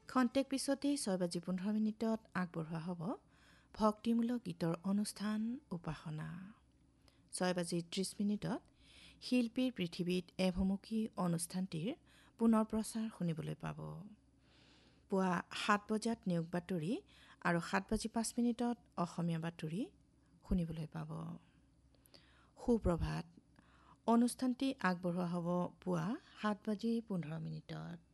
খন্তেক পিছতেই 6:15 আগবঢ়োৱা হ'ব ভক্তিমূলক গীতৰ অনুষ্ঠান উপাসনা। 6:30 শিল্পীৰ পৃথিৱীত এভমুখী অনুষ্ঠানটিৰ পুনৰ প্ৰচাৰ শুনিবলৈ পাব। পুৱা 7 বজাত নিয়োগ বাতৰি আৰু 7:05 অসমীয়া বাতৰি শুনিবলৈ পাব। সুপ্ৰভাত। অনুষ্ঠানটি আগবঢ়োৱা হ'ব পুৱা 7:15